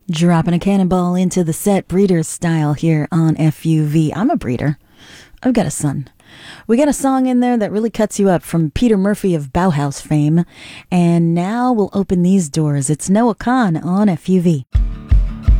Dropping a cannonball into the set, breeder style here on FUV. I'm a breeder. I've got a son. We got a song in there that really cuts you up from Peter Murphy of Bauhaus fame. And now we'll open these doors. It's Noah Kahan on FUV.